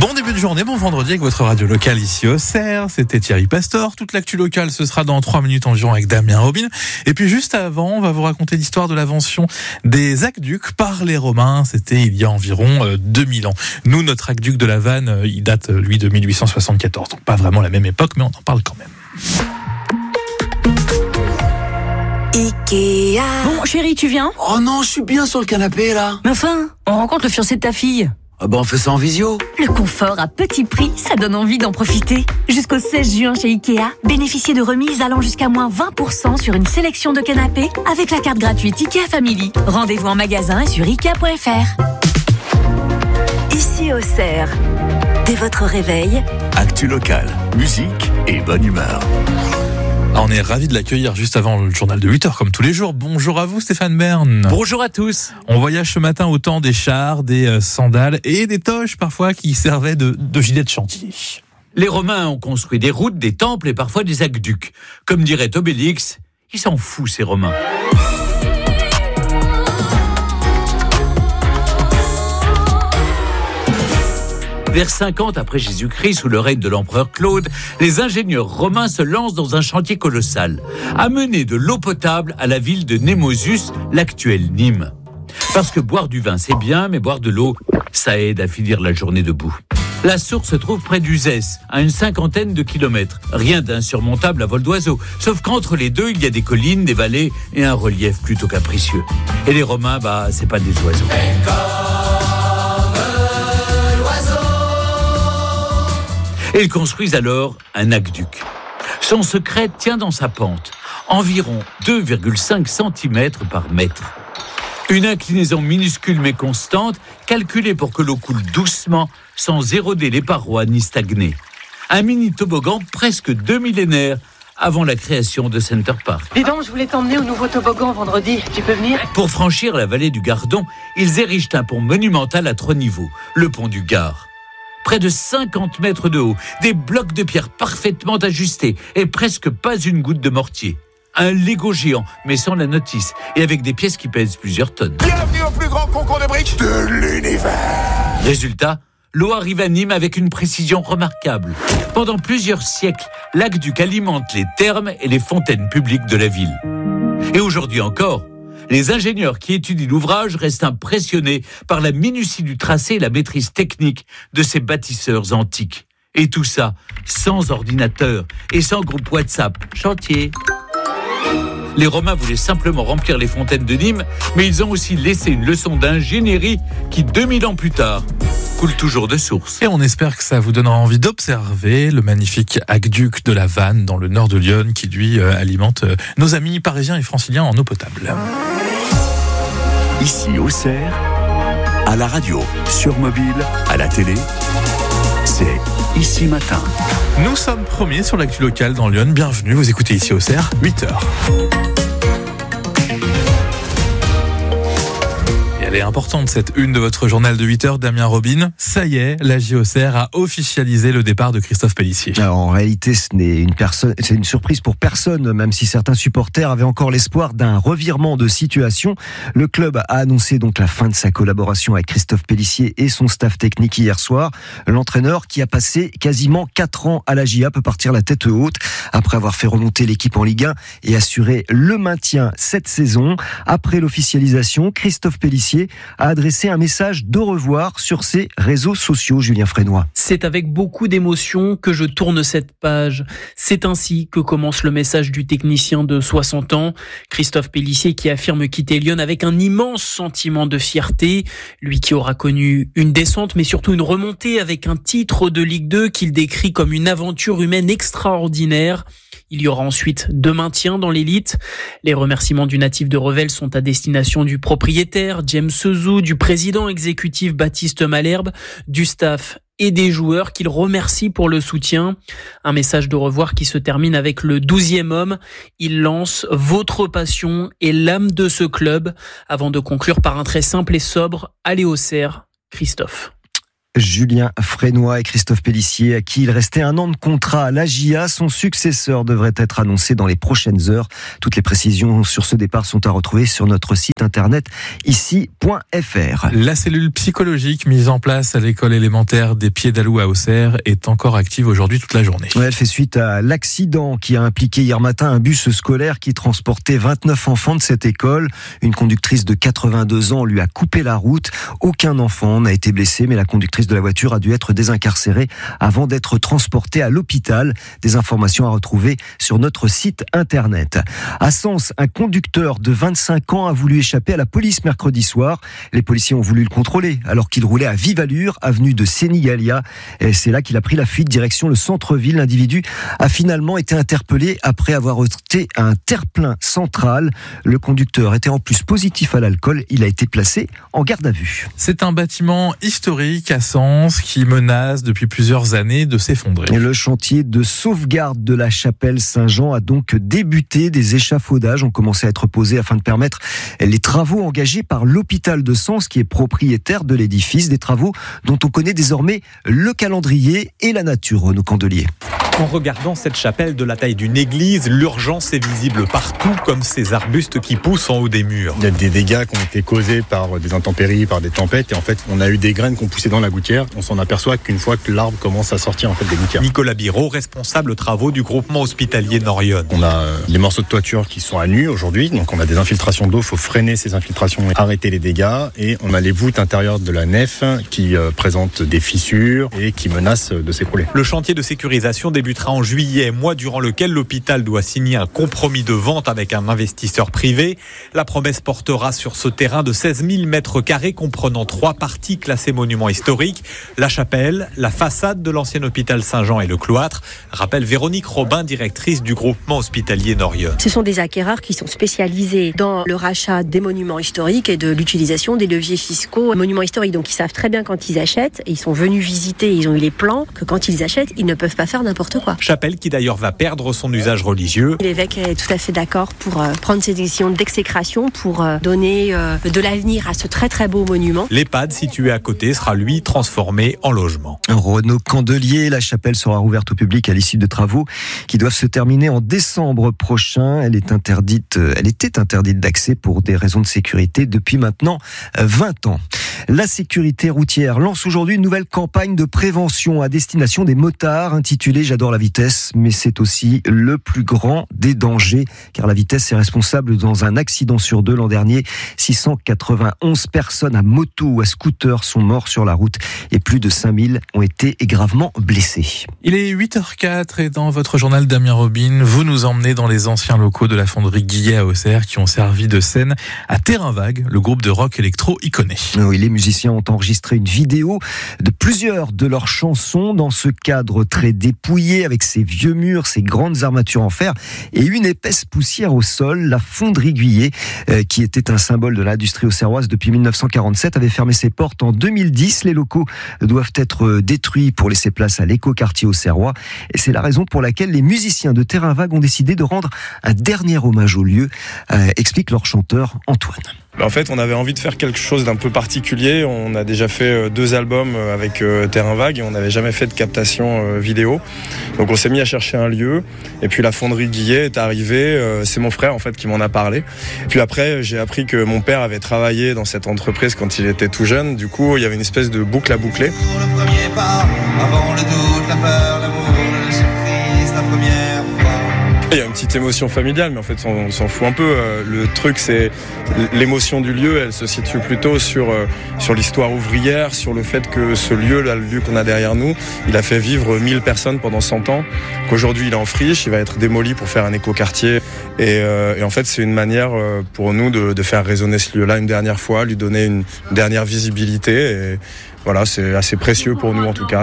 Bon début de journée, bon vendredi avec votre radio locale ici au Cerf. C'était Thierry Pastor. Toute l'actu locale, ce sera dans 3 minutes environ avec Damien Robin. Et puis juste avant, on va vous raconter l'histoire de l'invention des aqueducs par les Romains. C'était il y a environ 2000 ans. Nous, notre aqueduc de la Vanne, il date lui de 1874. Donc pas vraiment la même époque, mais on en parle quand même. Ikea. Bon, chérie, tu viens ? Oh non, je suis bien sur le canapé là. Mais enfin, on rencontre le fiancé de ta fille. Ah bah on fait ça en visio. Le confort à petit prix, ça donne envie d'en profiter. Jusqu'au 16 juin chez Ikea, bénéficiez de remises allant jusqu'à moins 20% sur une sélection de canapés avec la carte gratuite Ikea Family. Rendez-vous en magasin et sur Ikea.fr. Ici au Cerf, dès votre réveil, actu locale, musique et bonne humeur. On est ravis de l'accueillir juste avant le journal de 8h, comme tous les jours. Bonjour à vous, Stéphane Bern. Bonjour à tous. On voyage ce matin au temps des chars, des sandales et des toches parfois qui servaient de gilets de chantier. Les Romains ont construit des routes, des temples et parfois des aqueducs. Comme dirait Obélix, ils s'en foutent ces Romains. Vers 50 après Jésus-Christ, sous le règne de l'empereur Claude, les ingénieurs romains se lancent dans un chantier colossal, amener de l'eau potable à la ville de Némosus, l'actuelle Nîmes. Parce que boire du vin c'est bien, mais boire de l'eau, ça aide à finir la journée debout. La source se trouve près d'Uzès, à une 50aine de kilomètres. Rien d'insurmontable à vol d'oiseau, sauf qu'entre les deux, il y a des collines, des vallées et un relief plutôt capricieux. Et les Romains, c'est pas des oiseaux. Et ils construisent alors un aqueduc. Son secret tient dans sa pente, environ 2,5 cm par mètre. Une inclinaison minuscule mais constante, calculée pour que l'eau coule doucement, sans éroder les parois ni stagner. Un mini toboggan presque 2 millénaires avant la création de Center Park. Dis donc, je voulais t'emmener au nouveau toboggan vendredi. Tu peux venir ? Pour franchir la vallée du Gardon, ils érigent un pont monumental à 3 niveaux, le pont du Gard. Près de 50 mètres de haut, des blocs de pierre parfaitement ajustés et presque pas une goutte de mortier. Un Lego géant, mais sans la notice, et avec des pièces qui pèsent plusieurs tonnes. Bienvenue au plus grand concours de briques de l'univers. Résultat, l'eau arrive à Nîmes avec une précision remarquable. Pendant plusieurs siècles, l'aqueduc alimente les thermes et les fontaines publiques de la ville. Et aujourd'hui encore, les ingénieurs qui étudient l'ouvrage restent impressionnés par la minutie du tracé et la maîtrise technique de ces bâtisseurs antiques. Et tout ça sans ordinateur et sans groupe WhatsApp. Chantier. Les Romains voulaient simplement remplir les fontaines de Nîmes, mais ils ont aussi laissé une leçon d'ingénierie qui, 2000 ans plus tard, coule toujours de source. Et on espère que ça vous donnera envie d'observer le magnifique aqueduc de la Vanne dans le nord de Lyon qui, lui, alimente nos amis parisiens et franciliens en eau potable. Ici au Cerf, à la radio, sur mobile, à la télé, c'est Ici Matin. Nous sommes premiers sur l'actu locale dans Lyon. Bienvenue, vous écoutez Ici au Cerf, 8h. Elle est importante cette une de votre journal de 8h, Damien Robin. Ça y est, la JOCR a officialisé le départ de Christophe Pélissier. Alors, en réalité, c'est une surprise pour personne, même si certains supporters avaient encore l'espoir d'un revirement de situation. Le club a annoncé donc la fin de sa collaboration avec Christophe Pélissier et son staff technique hier soir. L'entraîneur qui a passé quasiment 4 ans à la JA peut partir la tête haute après avoir fait remonter l'équipe en Ligue 1 et assurer le maintien cette saison. Après l'officialisation, Christophe Pélissier a adressé un message de revoir sur ses réseaux sociaux, Julien Frénois. C'est avec beaucoup d'émotion que je tourne cette page. C'est ainsi que commence le message du technicien de 60 ans, Christophe Pélissier, qui affirme quitter Lyon avec un immense sentiment de fierté. Lui qui aura connu une descente, mais surtout une remontée avec un titre de Ligue 2 qu'il décrit comme une aventure humaine extraordinaire. Il y aura ensuite 2 maintiens dans l'élite. Les remerciements du natif de Revel sont à destination du propriétaire, James Sezou, du président exécutif Baptiste Malherbe, du staff et des joueurs qu'il remercie pour le soutien. Un message de revoir qui se termine avec le 12e homme. Il lance « Votre passion est l'âme de ce club » avant de conclure par un très simple et sobre « Allez au Cerf, Christophe ». Julien Frénois et Christophe Pélissier, à qui il restait 1 an de contrat à l'AJA. Son successeur devrait être annoncé dans les prochaines heures. Toutes les précisions sur ce départ sont à retrouver sur notre site internet ici.fr. La cellule psychologique mise en place à l'école élémentaire des Pieds d'Alou à Auxerre est encore active aujourd'hui toute la journée. Elle fait suite à l'accident qui a impliqué hier matin un bus scolaire qui transportait 29 enfants de cette école. Une conductrice de 82 ans lui a coupé la route. Aucun enfant n'a été blessé, mais la conductrice de la voiture a dû être désincarcérée avant d'être transportée à l'hôpital. Des informations à retrouver sur notre site internet. À Sens, un conducteur de 25 ans a voulu échapper à la police mercredi soir. Les policiers ont voulu le contrôler alors qu'il roulait à vive allure, avenue de Sénigalia. Et c'est là qu'il a pris la fuite direction le centre-ville. L'individu a finalement été interpellé après avoir heurté un terre-plein central. Le conducteur était en plus positif à l'alcool. Il a été placé en garde à vue. C'est un bâtiment historique à Sens qui menace depuis plusieurs années de s'effondrer. Et le chantier de sauvegarde de la chapelle Saint-Jean a donc débuté. Des échafaudages ont commencé à être posés afin de permettre les travaux engagés par l'hôpital de Sens qui est propriétaire de l'édifice. Des travaux dont on connaît désormais le calendrier et la nature. Renaud Candelier. En regardant cette chapelle de la taille d'une église, l'urgence est visible partout, comme ces arbustes qui poussent en haut des murs. Il y a des dégâts qui ont été causés par des intempéries, par des tempêtes, et en fait, on a eu des graines qui ont poussé dans la gouttière. On s'en aperçoit qu'une fois que l'arbre commence à sortir en fait des gouttières. Nicolas Biraud, responsable travaux du groupement hospitalier Nord-Yonne. On a les morceaux de toiture qui sont à nu aujourd'hui, donc on a des infiltrations d'eau. Il faut freiner ces infiltrations et arrêter les dégâts. Et on a les voûtes intérieures de la nef qui présentent des fissures et qui menacent de s'écrouler. Le chantier de sécurisation débutera en juillet, mois durant lequel l'hôpital doit signer un compromis de vente avec un investisseur privé. La promesse portera sur ce terrain de 16 000 mètres carrés comprenant 3 parties classées monuments historiques, la chapelle, la façade de l'ancien hôpital Saint-Jean et le cloître, rappelle Véronique Robin, directrice du groupement hospitalier Nord-Yonne. Ce sont des acquéreurs qui sont spécialisés dans le rachat des monuments historiques et de l'utilisation des leviers fiscaux monuments historiques. Donc ils savent très bien quand ils achètent, et ils sont venus visiter, ils ont eu les plans, que quand ils achètent, ils ne peuvent pas faire n'importe quoi. Chapelle qui d'ailleurs va perdre son usage religieux. L'évêque est tout à fait d'accord pour prendre ces décisions d'exécration pour donner de l'avenir à ce très très beau monument. L'EHPAD situé à côté sera lui transformé en logement. Renaud Candelier, la chapelle sera rouverte au public à l'issue de travaux qui doivent se terminer en décembre prochain. Elle était interdite d'accès pour des raisons de sécurité depuis maintenant 20 ans. La sécurité routière lance aujourd'hui une nouvelle campagne de prévention à destination des motards intitulée « J'adore la vitesse », mais c'est aussi le plus grand des dangers, car la vitesse est responsable dans un accident sur 2 l'an dernier. 691 personnes à moto ou à scooter sont mortes sur la route et plus de 5000 ont été gravement blessés. Il est 8h04 et dans votre journal Damien Robin, vous nous emmenez dans les anciens locaux de la fonderie Guillet à Auxerre qui ont servi de scène à Terrain Vague, le groupe de rock électro iconé. Oui, les musiciens ont enregistré une vidéo de plusieurs de leurs chansons dans ce cadre très dépouillé avec ses vieux murs, ses grandes armatures en fer et une épaisse poussière au sol. La fonderie Guillet, qui était un symbole de l'industrie auxerroise depuis 1947, avait fermé ses portes en 2010. Les locaux doivent être détruits pour laisser place à l'écoquartier auxerrois. Et c'est la raison pour laquelle les musiciens de Terrain Vague ont décidé de rendre un dernier hommage au lieu, explique leur chanteur Antoine. En fait, on avait envie de faire quelque chose d'un peu particulier. On a déjà fait 2 albums avec Terrain Vague et on n'avait jamais fait de captation vidéo. Donc on s'est mis à chercher un lieu. Et puis la fonderie Guillet est arrivée. C'est mon frère en fait qui m'en a parlé. Puis après, j'ai appris que mon père avait travaillé dans cette entreprise quand il était tout jeune. Du coup, il y avait une espèce de boucle à boucler. Le premier pas, avant le doute, la peur, l'amour, la surprise, la première fois. Il y a une petite émotion familiale, mais en fait on s'en fout un peu. Le truc, c'est l'émotion du lieu, elle se situe plutôt sur l'histoire ouvrière, sur le fait que ce lieu, là, le lieu qu'on a derrière nous, il a fait vivre 1000 personnes pendant 100 ans, qu'aujourd'hui il est en friche, il va être démoli pour faire un écoquartier. Et en fait c'est une manière pour nous de faire résonner ce lieu-là une dernière fois, lui donner une dernière visibilité. Et voilà, c'est assez précieux pour nous en tout cas, ça.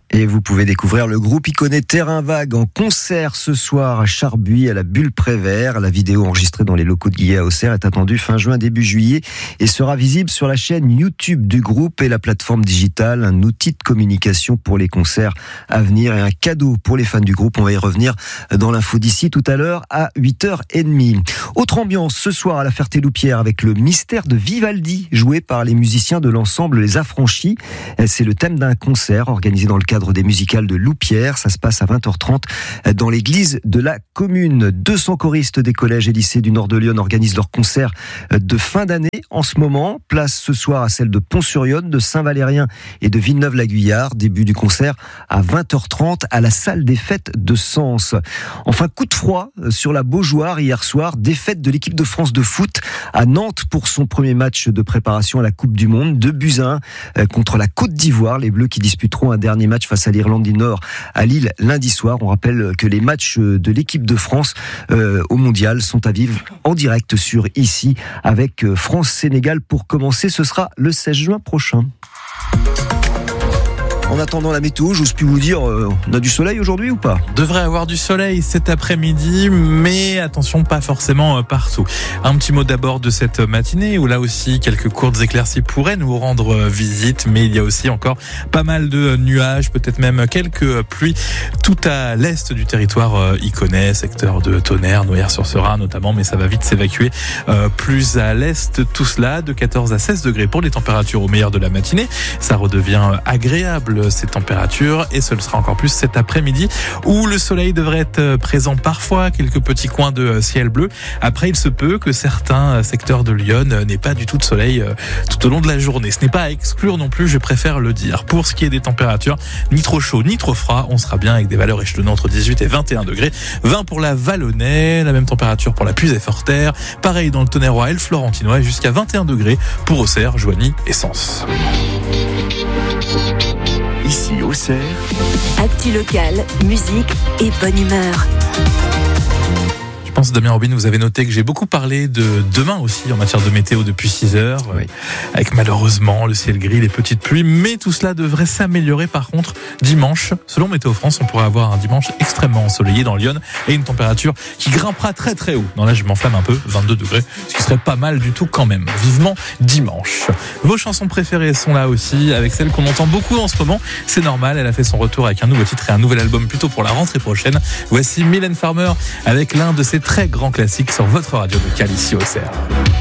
Et vous pouvez découvrir le groupe Iconé Terrain Vague en concert ce soir à Charbuy, à la Bulle Prévert. La vidéo enregistrée dans les locaux de Guillet à Auxerre est attendue fin juin, début juillet et sera visible sur la chaîne YouTube du groupe et la plateforme digitale. Un outil de communication pour les concerts à venir et un cadeau pour les fans du groupe. On va y revenir dans l'info d'ici tout à l'heure à 8h30. Autre ambiance ce soir à la Ferté-Loupière avec le mystère de Vivaldi, joué par les musiciens de l'ensemble Les Affranchis. C'est le thème d'un concert organisé dans le cadre des musicales de Loupière. Ça se passe à 20h30 dans l'église de la commune. 200 choristes des collèges et lycées du nord de Lyon organisent leur concert de fin d'année en ce moment. Place ce soir à celle de Pont-sur-Yonne, de Saint-Valérien et de Villeneuve-la-Guyard. Début du concert à 20h30 à la salle des fêtes de Sens. Enfin, coup de froid sur la Beaujoire hier soir. Défaite de l'équipe de France de foot à Nantes pour son premier match de préparation à la Coupe du Monde. 2-1 contre la Côte d'Ivoire. Les Bleus qui disputeront un dernier match face à l'Irlande du Nord à Lille lundi soir. On rappelle que les matchs de l'équipe de France au Mondial sont à vivre en direct sur ici avec France-Sénégal pour commencer. Ce sera le 16 juin prochain. En attendant la météo, j'ose plus vous dire, on a du soleil aujourd'hui ou pas ? Devrait avoir du soleil cet après-midi, mais attention, pas forcément partout. Un petit mot d'abord de cette matinée, où là aussi quelques courtes éclaircies pourraient nous rendre visite, mais il y a aussi encore pas mal de nuages, peut-être même quelques pluies, tout à l'est du territoire iconais, secteur de Tonnerre, Noyers-sur-Serein notamment, mais ça va vite s'évacuer plus à l'est, tout cela de 14 à 16 degrés pour les températures au meilleur de la matinée. Ça redevient agréable ces températures et ce le sera encore plus cet après-midi où le soleil devrait être présent parfois, quelques petits coins de ciel bleu. Après, il se peut que certains secteurs de Lyon n'aient pas du tout de soleil tout au long de la journée. Ce n'est pas à exclure non plus, je préfère le dire. Pour ce qui est des températures, ni trop chaud ni trop froid, on sera bien avec des valeurs échelonnées entre 18 et 21 degrés. 20 pour la Vallonnais, la même température pour la Puy-et-Forterre, pareil dans le Tonnerrois et le Florentinois, et jusqu'à 21 degrés pour Auxerre, Joigny et Sens. Ici, Auxerre. Actu local, musique et bonne humeur. Je pense, Damien Robin, vous avez noté que j'ai beaucoup parlé de demain aussi en matière de météo depuis 6 heures, oui. Avec malheureusement le ciel gris, les petites pluies, mais tout cela devrait s'améliorer par contre dimanche. Selon Météo France, on pourrait avoir un dimanche extrêmement ensoleillé dans Lyon et une température qui grimpera très très haut. Non, là je m'enflamme un peu, 22 degrés, ce qui serait pas mal du tout quand même. Vivement dimanche. Vos chansons préférées sont là aussi, avec celle qu'on entend beaucoup en ce moment. C'est normal, elle a fait son retour avec un nouveau titre et un nouvel album plutôt pour la rentrée prochaine. Voici Mylène Farmer avec l'un de ses très grands classiques sur votre radio locale ici au Auxerre.